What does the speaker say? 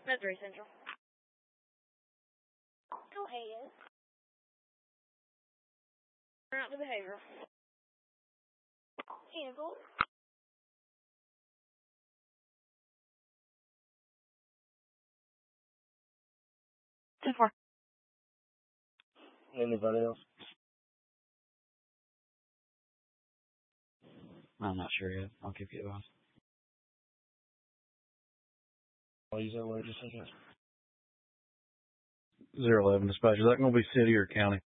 That's very central. Go ahead. Turn out the behavior. Cancel. 10-4. Anybody else? I'm not sure yet. I'll keep you on. I'll use that word just a second. 011 dispatch. Is that going to be city or county?